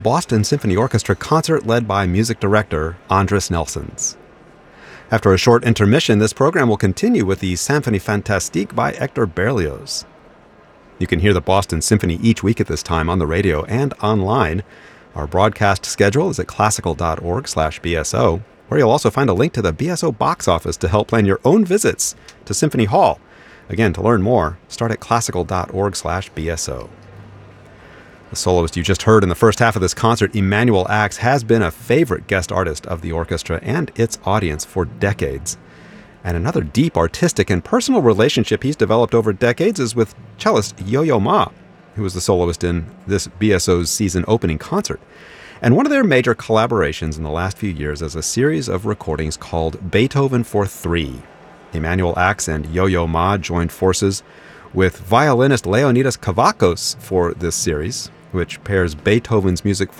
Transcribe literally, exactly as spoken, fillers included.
Boston Symphony Orchestra concert led by music director Andris Nelsons. After a short intermission, this program will continue with the Symphonie Fantastique by Hector Berlioz. You can hear the Boston Symphony each week at this time on the radio and online. Our broadcast schedule is at classical.org slash BSO, where you'll also find a link to the B S O box office to help plan your own visits to Symphony Hall. Again, to learn more, start at classical.org slash BSO. The soloist you just heard in the first half of this concert, Emanuel Ax, has been a favorite guest artist of the orchestra and its audience for decades. And another deep artistic and personal relationship he's developed over decades is with cellist Yo-Yo Ma, who was the soloist in this B S O's season opening concert. And one of their major collaborations in the last few years is a series of recordings called Beethoven for Three. Emanuel Ax and Yo-Yo Ma joined forces with violinist Leonidas Kavakos for this series, which pairs Beethoven's music